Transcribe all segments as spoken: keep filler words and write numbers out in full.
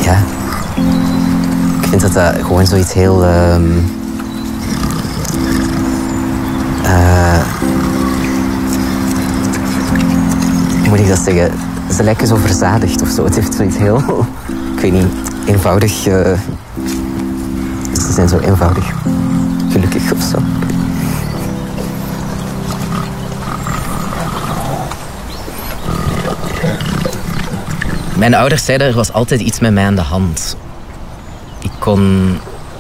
ja, ik vind dat dat gewoon zoiets heel... Um, uh, hoe moet ik dat zeggen? Ze lijken zo verzadigd of zo. Het heeft zoiets heel... Ik weet niet, eenvoudig... Uh, ze zijn zo eenvoudig gelukkig of zo. Mijn ouders zeiden, er was altijd iets met mij aan de hand. Ik kon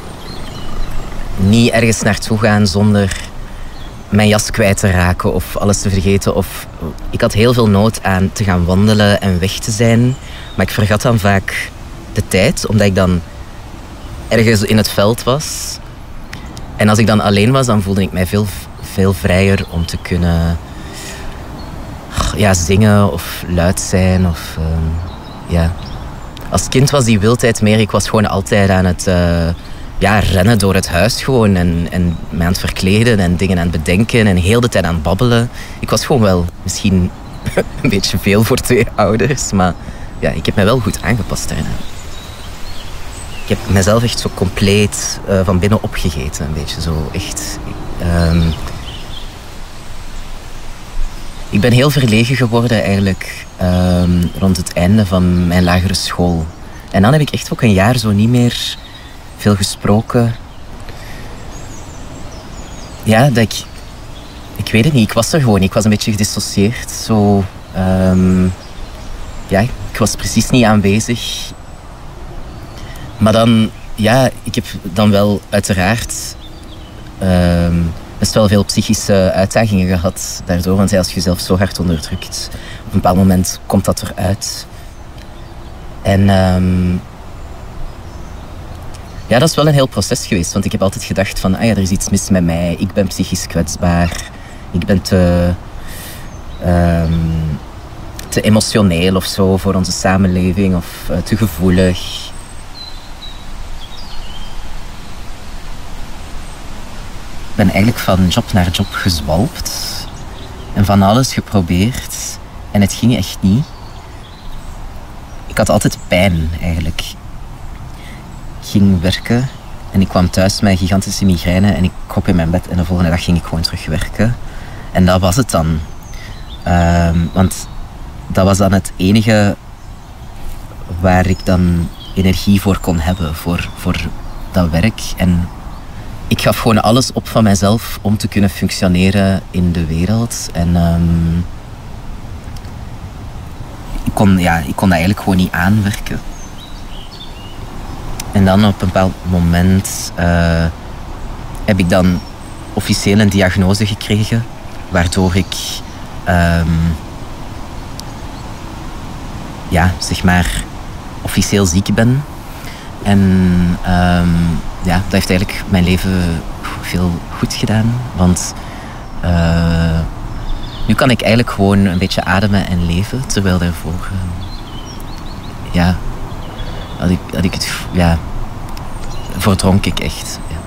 niet ergens naartoe gaan zonder mijn jas kwijt te raken of alles te vergeten. Of, ik had heel veel nood aan te gaan wandelen en weg te zijn. Maar ik vergat dan vaak de tijd, omdat ik dan ergens in het veld was. En als ik dan alleen was, dan voelde ik mij veel, veel vrijer om te kunnen ja, zingen of luid zijn. Of, uh, ja. Als kind was die wildheid meer. Ik was gewoon altijd aan het uh, ja, rennen door het huis gewoon. En, en me aan het verkleden en dingen aan het bedenken. En heel de tijd aan het babbelen. Ik was gewoon wel misschien een beetje veel voor twee ouders. Maar ja, ik heb me wel goed aangepast daarna. Ik heb mezelf echt zo compleet uh, van binnen opgegeten. Een beetje zo echt... Um, ik ben heel verlegen geworden eigenlijk um, rond het einde van mijn lagere school. En dan heb ik echt ook een jaar zo niet meer veel gesproken. Ja, dat ik... Ik weet het niet, ik was er gewoon. Ik was een beetje gedissocieerd. Zo... Um, ja, ik was precies niet aanwezig. Maar dan, ja, ik heb dan wel uiteraard um, best wel veel psychische uitdagingen gehad daardoor. Want als je jezelf zo hard onderdrukt, op een bepaald moment komt dat eruit. En um, ja, dat is wel een heel proces geweest. Want ik heb altijd gedacht van, ah ja, er is iets mis met mij. Ik ben psychisch kwetsbaar. Ik ben te, um, te emotioneel of zo voor onze samenleving. Of uh, te gevoelig. Ik ben eigenlijk van job naar job gezwalpt en van alles geprobeerd en het ging echt niet. Ik had altijd pijn eigenlijk. Ik ging werken en ik kwam thuis met een gigantische migraine en ik krop in mijn bed en de volgende dag ging ik gewoon terug werken. En dat was het dan. Um, want dat was dan het enige waar ik dan energie voor kon hebben, voor, voor dat werk. En ik gaf gewoon alles op van mijzelf om te kunnen functioneren in de wereld. En um, ik, kon, ja, ik kon dat eigenlijk gewoon niet aanwerken. En dan op een bepaald moment uh, heb ik dan officieel een diagnose gekregen, waardoor ik um, ja, zeg maar officieel ziek ben. En um, ja, dat heeft eigenlijk mijn leven veel goed gedaan. Want uh, nu kan ik eigenlijk gewoon een beetje ademen en leven. Terwijl daarvoor, uh, ja, had ik, had ik het, ja, verdronk ik echt. Ja.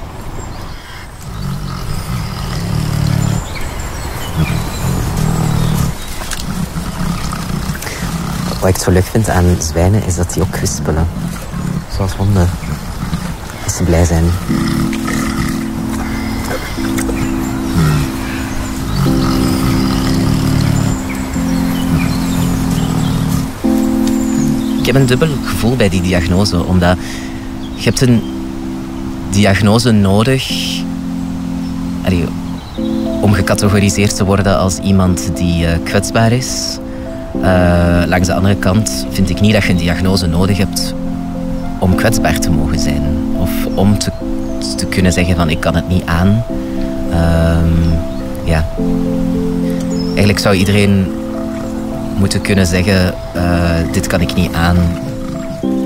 Wat ik zo leuk vind aan zwijnen is dat die ook kwispelen. Zoals honden. Als ze blij zijn. Ik heb een dubbel gevoel bij die diagnose. Omdat je hebt een diagnose nodig... Allee, om gecategoriseerd te worden als iemand die uh, kwetsbaar is. Uh, langs de andere kant vind ik niet dat je een diagnose nodig hebt om kwetsbaar te mogen zijn. Of om te, te kunnen zeggen van ik kan het niet aan. Um, ja. Eigenlijk zou iedereen moeten kunnen zeggen uh, dit kan ik niet aan.